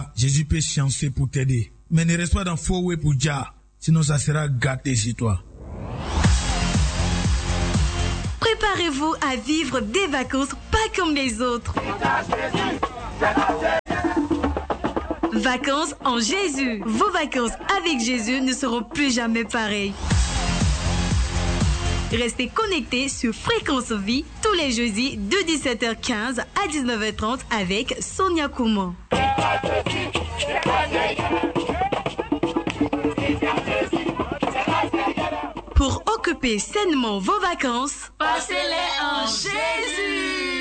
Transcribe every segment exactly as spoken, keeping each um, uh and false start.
là, Jésus peut chancer pour t'aider. Mais ne reste pas dans faux way pour Jah, sinon ça sera gâté sur toi. Préparez-vous à vivre des vacances pas comme les autres. Vacances en Jésus. Vos vacances avec Jésus ne seront plus jamais pareilles. Restez connectés sur Fréquence Vie tous les jeudis de dix-sept heures quinze à dix-neuf heures trente avec Sonia Kouman. Pour occuper sainement vos vacances, passez-les en Jésus.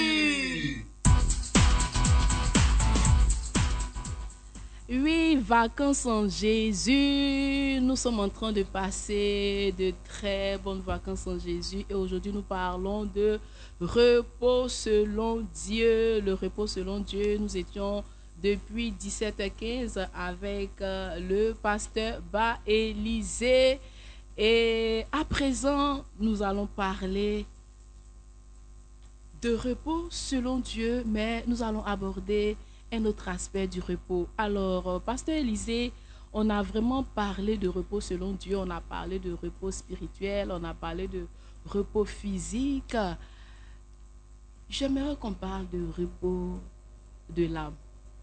Oui, vacances en Jésus. Nous sommes en train de passer de très bonnes vacances en Jésus. Et aujourd'hui, nous parlons de repos selon Dieu. Le repos selon Dieu, nous étions depuis dix-sept heures quinze avec euh, le pasteur Ba Élisée. Et à présent, nous allons parler de repos selon Dieu, mais nous allons aborder un autre aspect du repos. Alors, pasteur Élisée, on a vraiment parlé de repos selon Dieu, on a parlé de repos spirituel, on a parlé de repos physique. J'aimerais qu'on parle de repos de l'âme.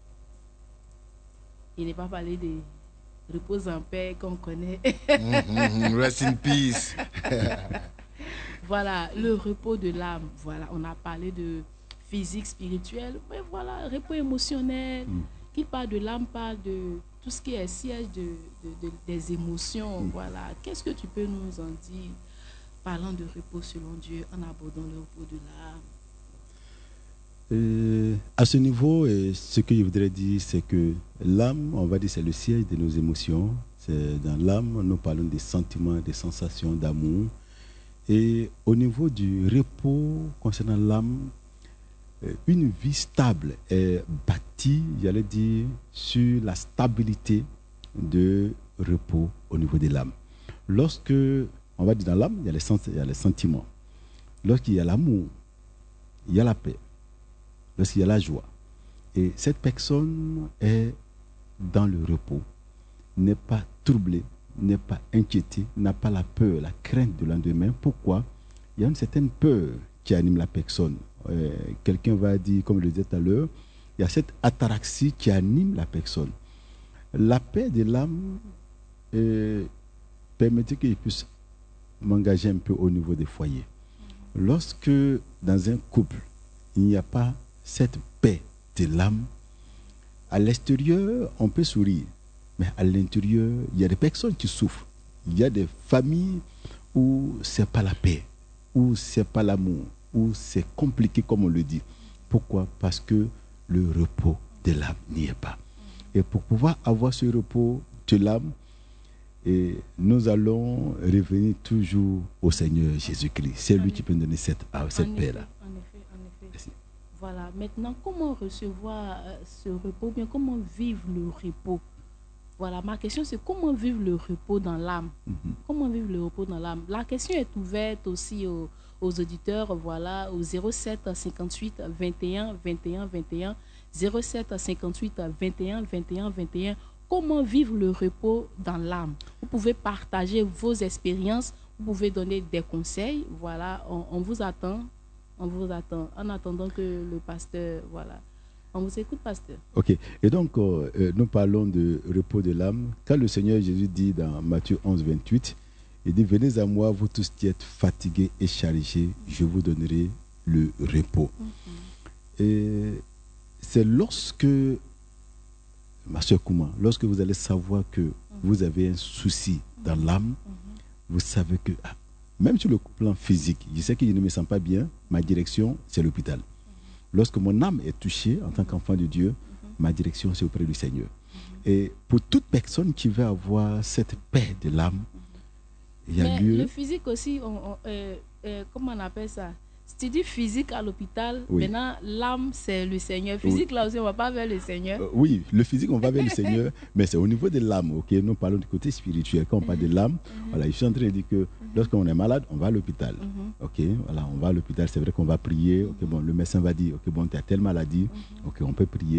Il n'est pas parlé de repos en paix qu'on connaît. mm-hmm, rest in peace. Voilà, le repos de l'âme. Voilà, on a parlé de physique, spirituel, mais voilà, repos émotionnel. Mm. Qui parle de l'âme, parle de tout ce qui est siège de, de, de, des émotions. Mm. Voilà, qu'est-ce que tu peux nous en dire, parlant de repos selon Dieu, en abordant le repos de l'âme? Euh, à ce niveau, euh, ce que je voudrais dire, c'est que l'âme, on va dire, c'est le siège de nos émotions. C'est dans l'âme, nous parlons des sentiments, des sensations d'amour. Et au niveau du repos concernant l'âme, euh, une vie stable est bâtie, j'allais dire, sur la stabilité de repos au niveau de l'âme. Lorsque, on va dire dans l'âme, il y a les, sens, il y a les sentiments. Lorsqu'il y a l'amour, il y a la paix. Lorsqu'il y a la joie. Et cette personne est dans le repos, n'est pas troublée, n'est pas inquiétée, n'a pas la peur, la crainte de lendemain. Pourquoi? Il y a une certaine peur qui anime la personne. Euh, quelqu'un va dire, comme je le disais tout à l'heure, il y a cette ataraxie qui anime la personne. La paix de l'âme euh, permettait que je puisse m'engager un peu au niveau des foyers. Lorsque dans un couple, il n'y a pas cette paix de l'âme, à l'extérieur, on peut sourire, mais à l'intérieur, il y a des personnes qui souffrent. Il y a des familles où c'est pas la paix, où c'est pas l'amour, où c'est compliqué comme on le dit. Pourquoi? Parce que le repos de l'âme n'y est pas. Et pour pouvoir avoir ce repos de l'âme, et nous allons revenir toujours au Seigneur Jésus-Christ. C'est lui qui peut nous donner cette, cette paix-là. Voilà, maintenant, comment recevoir euh, ce repos, bien comment vivre le repos? Voilà, ma question c'est comment vivre le repos dans l'âme? Mm-hmm. Comment vivre le repos dans l'âme? La question est ouverte aussi aux, aux auditeurs, voilà, au zéro sept cinquante-huit vingt et un vingt et un vingt et un, zéro sept cinquante-huit vingt et un vingt et un vingt et un. Comment vivre le repos dans l'âme? Vous pouvez partager vos expériences, vous pouvez donner des conseils, voilà, on, on vous attend. On vous attend, en attendant que le pasteur, voilà. On vous écoute, pasteur. Ok. Et donc, euh, nous parlons de repos de l'âme. Quand le Seigneur Jésus dit dans Matthieu onze, vingt-huit, il dit, venez à moi, vous tous qui êtes fatigués et chargés, je vous donnerai le repos. Mm-hmm. Et c'est lorsque, ma soeur Kouma, lorsque vous allez savoir que mm-hmm. vous avez un souci dans l'âme, mm-hmm. vous savez que, ah, même sur le plan physique, je sais que je ne me sens pas bien, ma direction, c'est l'hôpital. Mm-hmm. Lorsque mon âme est touchée en tant qu'enfant de Dieu, mm-hmm. ma direction, c'est auprès du Seigneur. Mm-hmm. Et pour toute personne qui veut avoir cette paix de l'âme, mm-hmm. il y a Mais lieu... le physique aussi, on, on, euh, euh, comment on appelle ça? Si tu dis physique à l'hôpital, oui. Maintenant, l'âme, c'est le Seigneur. Physique, oui. Là aussi, on ne va pas vers le Seigneur. Euh, oui, le physique, on va vers le Seigneur, mais c'est au niveau de l'âme, ok? Nous parlons du côté spirituel. Quand on parle de l'âme, mm-hmm. voilà, je suis en train de dire que mm-hmm. lorsqu'on est malade, on va à l'hôpital. Mm-hmm. Ok, voilà, on va à l'hôpital, c'est vrai qu'on va prier. Ok, bon, le médecin va dire, ok, bon, tu as telle maladie, mm-hmm. ok, on peut prier. Mm-hmm.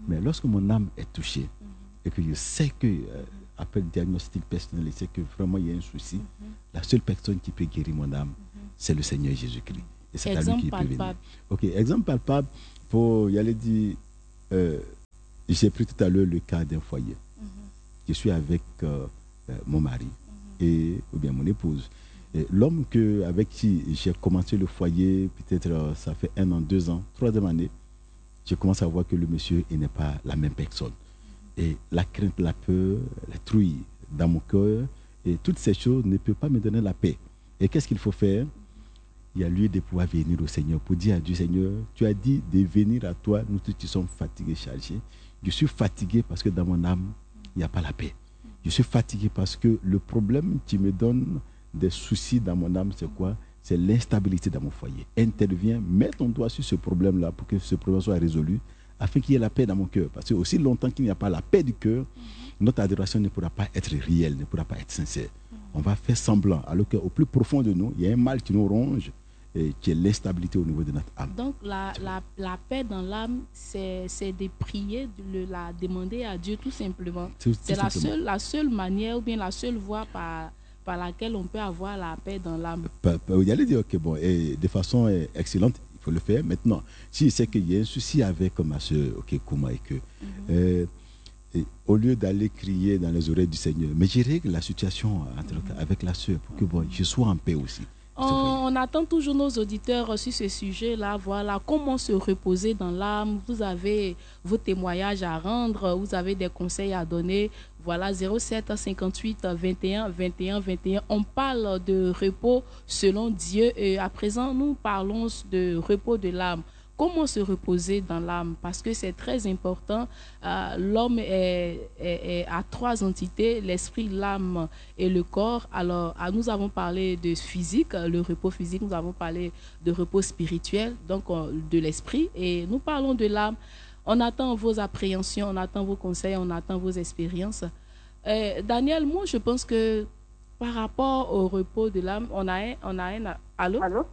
Mais lorsque mon âme est touchée mm-hmm. et que je sais que, euh, après le diagnostic personnel, je sais que vraiment il y a un souci, mm-hmm. la seule personne qui peut guérir mon âme, mm-hmm. c'est le Seigneur Jésus-Christ. Et c'est exemple à lui qui palpable. peut venir. Ok, exemple palpable, pour y aller dire, euh, j'ai pris tout à l'heure le cas d'un foyer. Mm-hmm. Je suis avec euh, euh, mon mari mm-hmm. et, ou bien mon épouse. Et l'homme que, avec qui j'ai commencé le foyer, peut-être euh, ça fait un an, deux ans, troisième année, je commence à voir que le monsieur il n'est pas la même personne. Mm-hmm. Et la crainte, la peur, la trouille dans mon cœur, et toutes ces choses ne peuvent pas me donner la paix. Et qu'est-ce qu'il faut faire? Il y a lieu de pouvoir venir au Seigneur pour dire à Dieu, Seigneur, tu as dit de venir à toi, nous tous qui sommes fatigués, chargés. Je suis fatigué parce que dans mon âme, il n'y a pas la paix. Je suis fatigué parce que le problème qui me donne des soucis dans mon âme, c'est quoi? C'est l'instabilité dans mon foyer. Interviens, mets ton doigt sur ce problème-là pour que ce problème soit résolu, afin qu'il y ait la paix dans mon cœur. Parce que aussi longtemps qu'il n'y a pas la paix du cœur, notre adoration ne pourra pas être réelle, ne pourra pas être sincère. On va faire semblant, alors qu'au plus profond de nous, il y a un mal qui nous ronge, et qui est l'instabilité au niveau de notre âme. Donc la, la, la paix dans l'âme, c'est de prier, de la demander à Dieu tout simplement. C'est la seule, la seule manière ou bien la seule voie par, par laquelle on peut avoir la paix dans l'âme. Il y a dire que bon, et de façon excellente, il faut le faire. Maintenant, si c'est qu'il y a un souci avec ma soeur, ok, comment et que, mm-hmm. euh, et au lieu d'aller crier dans les oreilles du Seigneur, mais je règle la situation entre, mm-hmm. avec la soeur pour que bon, je sois en paix aussi. On, on attend toujours nos auditeurs sur ce sujet-là. Voilà, comment se reposer dans l'âme. Vous avez vos témoignages à rendre, vous avez des conseils à donner. Voilà, zéro sept cinquante-huit vingt et un vingt et un vingt et un. On parle de repos selon Dieu. Et à présent, nous parlons de repos de l'âme. Comment se reposer dans l'âme? Parce que c'est très important. Euh, L'homme est, est, est, a trois entités, l'esprit, l'âme et le corps. Alors, à, nous avons parlé de physique, le repos physique. Nous avons parlé de repos spirituel, donc euh, de l'esprit. Et nous parlons de l'âme. On attend vos appréhensions, on attend vos conseils, on attend vos expériences. Euh, Daniel, moi, je pense que par rapport au repos de l'âme, on a un... On a un allô? Allô?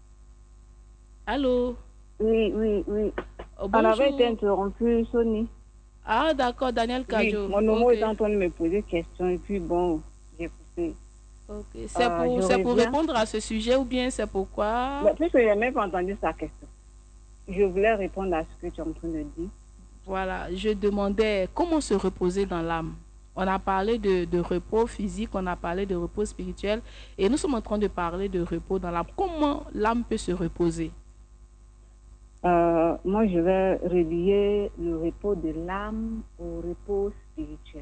Allô? Oui, oui, oui. Oh, on avait été interrompu, Sony. Ah, d'accord, Daniel Kajo. Oui, mon nom okay. est en train de me poser des questions et puis bon, j'ai coupé. Okay. C'est euh, pour, pour répondre à ce sujet ou bien c'est pourquoi? Mais puisque je n'ai même pas entendu sa question. Je voulais répondre à ce que tu es en train de dire. Voilà, je demandais comment se reposer dans l'âme. On a parlé de, de repos physique, on a parlé de repos spirituel et nous sommes en train de parler de repos dans l'âme. Comment l'âme peut se reposer? Euh, moi, je vais relier le repos de l'âme au repos spirituel.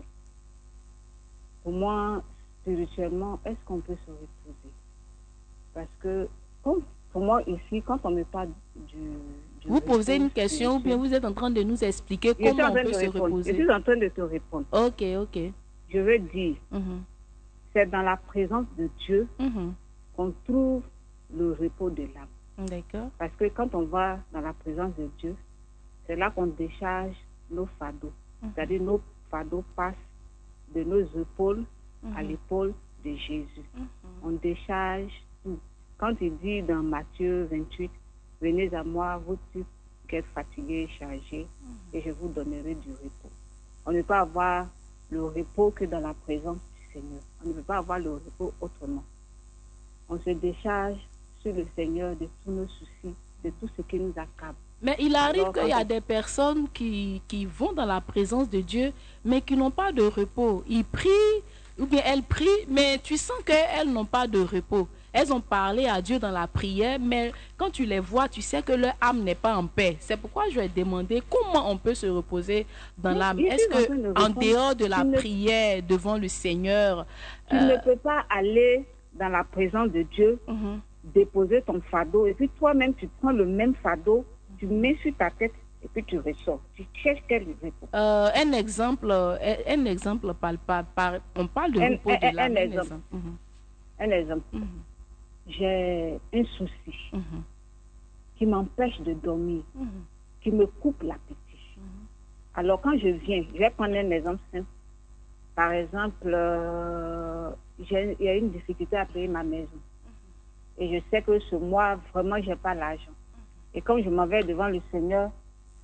Pour moi, spirituellement, est-ce qu'on peut se reposer? Parce que, comme pour moi, ici, quand on me parle du... du vous posez une question ou bien vous êtes en train de nous expliquer comment on peut se reposer? Je suis en train de te répondre. Ok, ok. Je veux dire, mm-hmm. c'est dans la présence de Dieu mm-hmm. qu'on trouve le repos de l'âme. D'accord. Parce que quand on va dans la présence de Dieu, c'est là qu'on décharge nos fardeaux. Mm-hmm. C'est-à-dire nos fardeaux passent de nos épaules mm-hmm. à l'épaule de Jésus. Mm-hmm. On décharge tout. Quand il dit dans Matthieu vingt-huit, « Venez à moi, vous tous qui êtes fatigués et chargés, mm-hmm. et je vous donnerai du repos. » On ne peut pas avoir le repos que dans la présence du Seigneur. On ne peut pas avoir le repos autrement. On se décharge sur le Seigneur de tous nos soucis, de tout ce qui nous accable. Mais il arrive qu'il y a des personnes qui, qui vont dans la présence de Dieu, mais qui n'ont pas de repos. Ils prient, ou bien elles prient, mais tu sens qu'elles n'ont pas de repos. Elles ont parlé à Dieu dans la prière, mais quand tu les vois, tu sais que leur âme n'est pas en paix. C'est pourquoi je vais demander comment on peut se reposer dans l'âme. Est-ce que en dehors de la prière devant le Seigneur... Tu euh... ne peux pas aller dans la présence de Dieu, mm-hmm. déposer ton fardeau, et puis toi-même, tu prends le même fardeau, tu mets sur ta tête, et puis tu ressors. Tu cherches quel repos. Euh, un exemple, un exemple palpable. Par, on parle de un, repos un, de l'âme. Un, un exemple. Mm-hmm. Un exemple. Mm-hmm. J'ai un souci mm-hmm. qui m'empêche de dormir, mm-hmm. qui me coupe l'appétit. Mm-hmm. Alors quand je viens, je vais prendre un exemple simple. Par exemple, euh, il y a une difficulté à payer ma maison. Mm-hmm. Et je sais que ce mois, vraiment, je n'ai pas l'argent. Mm-hmm. Et comme je m'en vais devant le Seigneur,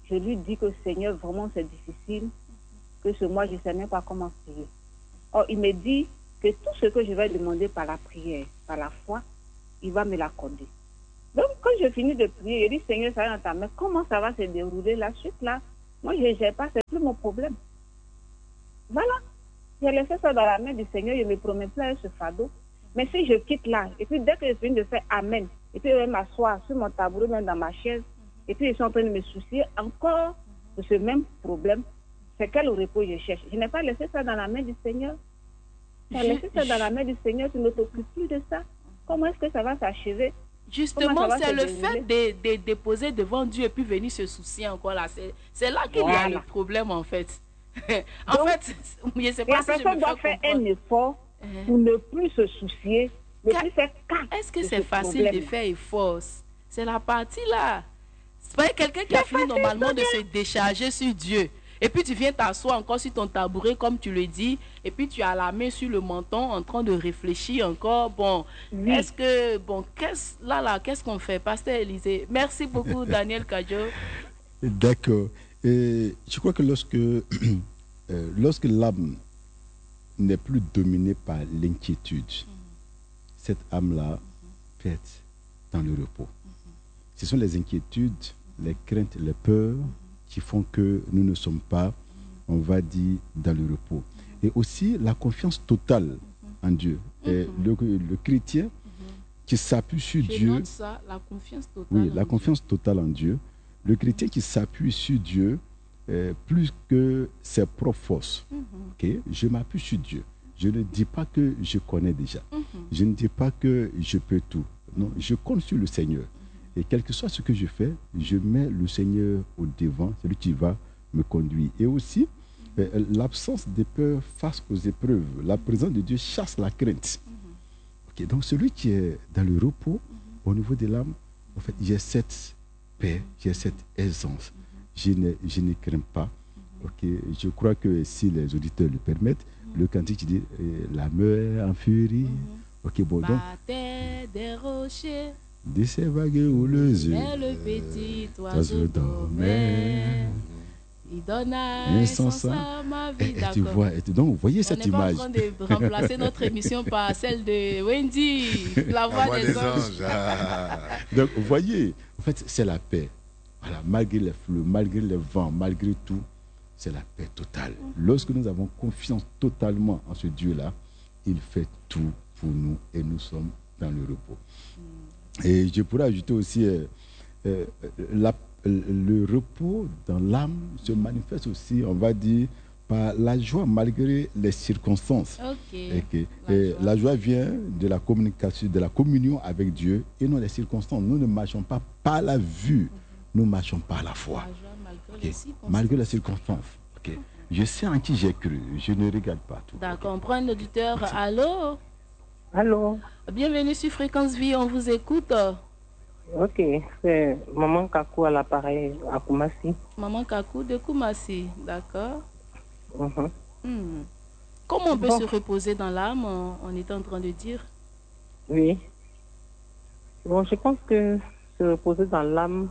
je lui dis que Seigneur, vraiment c'est difficile, que ce mois je ne sais même pas comment prier. Or, il me dit que tout ce que je vais demander par la prière, par la foi, il va me l'accorder. Donc, quand je finis de prier, je dis, Seigneur, ça va dans ta main. Comment ça va se dérouler la suite là? Moi, je ne gère pas, c'est plus mon problème. Voilà. J'ai laissé ça dans la main du Seigneur, je ne me promets plus avec ce fardeau. Mais si je quitte là, et puis dès que je finis de faire Amen, et puis je vais m'asseoir sur mon tabouret, même dans ma chaise, et puis je suis en train de me soucier encore de ce même problème, c'est quel repos je cherche. Je n'ai pas laissé ça dans la main du Seigneur. Tu as laissé ça dans la main du Seigneur, tu ne t'occupes plus de ça. Comment est-ce que ça va s'achever? Justement, c'est le fait de, de déposer devant Dieu et puis venir se soucier encore là. C'est là qu'il voilà. y a le problème en fait. en Donc, fait, je ne sais pas la si personne je me doit faire comprendre. un effort uh-huh. pour ne plus se soucier. Est-ce que c'est facile problème. de faire effort? C'est la partie là. C'est pas quelqu'un qui a fini normalement de se décharger sur Dieu. Et puis tu viens t'asseoir encore sur ton tabouret, comme tu le dis, et puis tu as la main sur le menton en train de réfléchir encore. Bon, oui. est-ce que, bon, qu'est-ce, là, là, qu'est-ce qu'on fait, Pasteur Élisée? Merci beaucoup, Daniel Kadjo. D'accord. Et je crois que lorsque, euh, lorsque l'âme n'est plus dominée par l'inquiétude, mm-hmm. cette âme-là mm-hmm. peut être dans le repos. Mm-hmm. Ce sont les inquiétudes, les craintes, les peurs, qui font que nous ne sommes pas, on va dire, dans le repos. Et aussi la confiance totale mm-hmm. en Dieu. Et mm-hmm. le, le chrétien mm-hmm. qui s'appuie sur Je Dieu. Note ça, la confiance totale oui, en la Dieu. confiance totale en Dieu. Le chrétien qui s'appuie sur Dieu euh, plus que ses propres forces. Mm-hmm. Okay? Je m'appuie sur Dieu. Je ne dis pas que je connais déjà. Mm-hmm. Je ne dis pas que je peux tout. Non, je compte sur le Seigneur. Et quel que soit ce que je fais, je mets le Seigneur au devant, celui qui va me conduire. Et aussi, euh, l'absence de peur face aux épreuves. La présence de Dieu chasse la crainte. Mm-hmm. Okay, donc celui qui est dans le repos, mm-hmm. au niveau de l'âme, en fait, j'ai cette paix, j'ai cette aisance. Mm-hmm. Je ne, je ne crains pas. Mm-hmm. Okay, je crois que si les auditeurs le permettent, mm-hmm. le cantique dit euh, la mer en furie. Mm-hmm. Okay, bon, donc, Battait des rochers. De ces vagues houleuses, mais le petit oiseau dormait. Il donna un sens à ma vie. Et, et tu vois, et tu, donc, vous voyez On cette n'est image. pas en train de remplacer notre émission par celle de Wendy, la voix, la voix des, des anges. anges. Donc, vous voyez, en fait, c'est la paix. Voilà, malgré les flux, malgré les vents, malgré tout, c'est la paix totale. Mm-hmm. Lorsque nous avons confiance totalement en ce Dieu-là, il fait tout pour nous et nous sommes dans le repos. Mm. Et je pourrais ajouter aussi euh, euh, la, le repos dans l'âme se manifeste aussi, on va dire, par la joie malgré les circonstances. Okay. Okay. La, et joie. la joie vient de la communication, de la communion avec Dieu et non les circonstances. Nous ne marchons pas par la vue, mm-hmm. nous marchons par la foi. La joie malgré, okay. les circonstances. malgré les circonstances. Okay. Je sais en qui j'ai cru, je ne regarde pas tout. D'accord, okay. On prend un auditeur. Merci. Allô? Allô? Bienvenue sur Fréquence Vie, on vous écoute. Ok, c'est Maman Kakou à l'appareil à Koumassi. Maman Kakou de Koumassi, d'accord. Mm-hmm. Hmm. Comment on peut bon. se reposer dans l'âme, on est en train de dire? Oui. Bon, je pense que se reposer dans l'âme,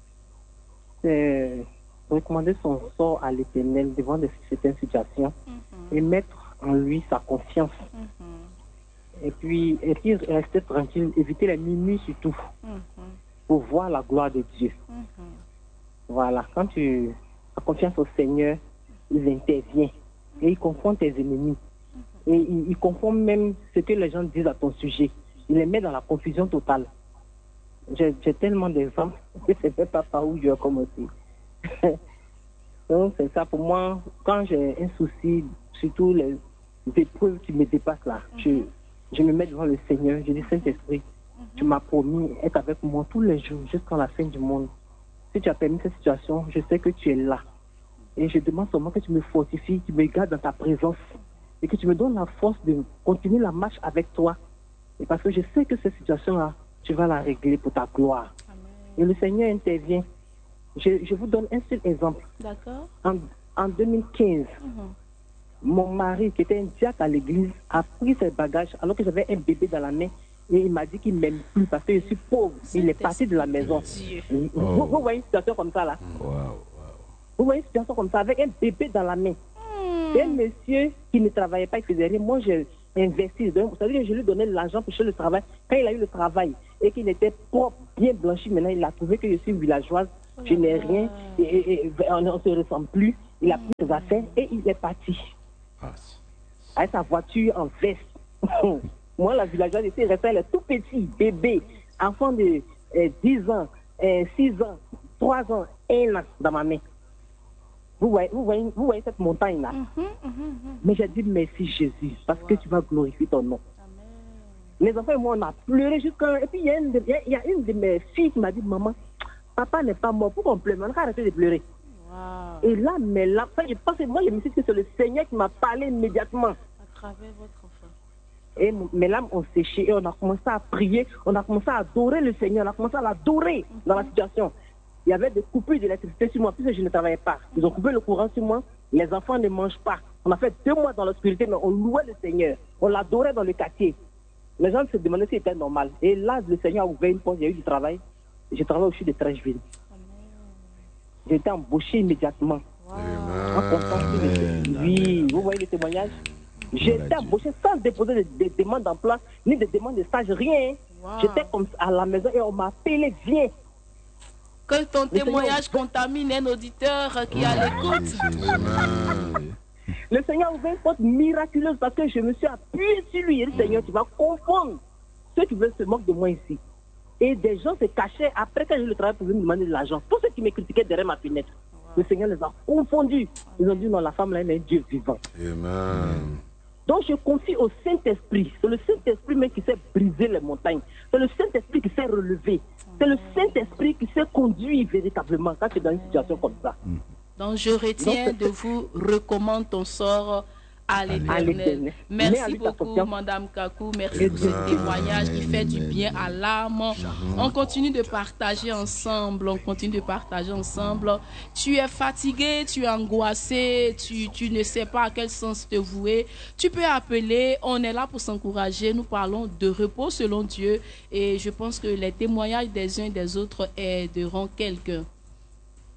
c'est recommander son sort à l'Éternel devant de certaines situations mm-hmm. et mettre en lui sa confiance. Mm-hmm. Et puis, et puis rester tranquille, éviter les minuit surtout, mm-hmm. pour voir la gloire de Dieu. Mm-hmm. Voilà, quand tu as confiance au Seigneur, il intervient et il confronte tes ennemis. Mm-hmm. Et il, il confronte même ce que les gens disent à ton sujet. Il les met dans la confusion totale. J'ai, j'ai tellement d'exemples que je ne sais pas par où je vais commencer. Donc, c'est ça pour moi. Quand j'ai un souci, surtout les épreuves qui me dépassent là, mm-hmm. je Je me mets devant le Seigneur, je dis Saint-Esprit, mm-hmm. tu m'as promis être avec moi tous les jours jusqu'à la fin du monde. Si tu as permis cette situation, je sais que tu es là. Et je demande seulement que tu me fortifies, que tu me gardes dans ta présence et que tu me donnes la force de continuer la marche avec toi. Et parce que je sais que cette situation-là, tu vas la régler pour ta gloire. Amen. Et le Seigneur intervient. Je, je vous donne un seul exemple. D'accord. En, en deux mille quinze, mm-hmm. mon mari, qui était un diacre à l'église, a pris ses bagages alors que j'avais un bébé dans la main et il m'a dit qu'il ne m'aime plus parce que je suis pauvre. Il est parti de la maison. Oh. Vous, vous voyez une situation comme ça là? Wow. Wow. Vous voyez une situation comme ça, avec un bébé dans la main. Mm. Et un monsieur qui ne travaillait pas, il faisait rien. Moi, j'ai investi. Donc, c'est-à-dire que je lui donnais de l'argent pour chercher le travail. Quand il a eu le travail et qu'il était propre, bien blanchi, maintenant, il a trouvé que je suis villageoise, je n'ai rien, et, et, et on ne se ressemble plus. Il a pris ses affaires et il est parti. Avec sa voiture en veste. Moi, la villageoise était restée, elle est tout petit, bébé, enfant de euh, dix ans, euh, six ans, trois ans, un an dans ma main. Vous voyez, vous voyez, vous voyez cette montagne-là. Mm-hmm, mm-hmm. Mais j'ai dit merci Jésus, parce wow. que tu vas glorifier ton nom. Amen. Les enfants et moi, on a pleuré jusqu'à... Et puis il y, a une de, il y a une de mes filles qui m'a dit, maman, papa n'est pas mort, pourquoi on pleure? On a arrêté de pleurer. Wow. Et là, mais là, je pense, moi, je me suis dit que c'est le Seigneur qui m'a parlé immédiatement. À travers votre enfant. Et mes larmes ont séché et on a commencé à prier, on a commencé à adorer le Seigneur, on a commencé à l'adorer mm-hmm. dans la situation. Il y avait des coupures d'électricité sur moi, puisque je ne travaillais pas. Ils ont coupé le courant sur moi, les enfants ne mangent pas. On a fait deux mois dans l'obscurité, mais on louait le Seigneur. On l'adorait dans le quartier. Les gens se demandaient si c'était normal. Et là, le Seigneur a ouvert une porte, il y a eu du travail. J'ai travaillé au sud de Trècheville. J'ai été embauché immédiatement. Wow. Amen. Oui, vous voyez le témoignage? J'ai été embauché sans déposer de, de demandes d'emploi, ni de demandes de stage, rien. Wow. J'étais comme à la maison et on m'a appelé, viens. Que ton le témoignage Seigneur... contamine un auditeur qui a l'écoute. Le Seigneur a ouvert une porte miraculeuse parce que je me suis appuyé sur lui. Et le Seigneur, tu vas confondre ceux qui veulent se moquer de moi ici. Et des gens se cachaient après quand j'ai eu le travail pour me demander de l'argent. Tous ceux qui me critiquaient derrière ma fenêtre. Wow. Le Seigneur les a confondus. Ils ont dit non, la femme là, elle est un Dieu vivant. Amen. Donc je confie au Saint-Esprit. C'est le Saint-Esprit même qui sait briser les montagnes. C'est le Saint-Esprit qui sait relever. C'est le Saint-Esprit qui sait conduire véritablement quand tu es dans une situation comme ça. Donc je retiens Donc, de vous, recommande ton sort à l'Éternel. Merci beaucoup, Madame Kakou. Merci pour ce témoignage qui fait du bien à l'âme. On continue de partager ensemble. On continue de partager ensemble. Tu es fatigué, tu es angoissé, tu, tu ne sais pas à quel sens te vouer. Tu peux appeler. On est là pour s'encourager. Nous parlons de repos selon Dieu. Et je pense que les témoignages des uns et des autres aideront quelqu'un.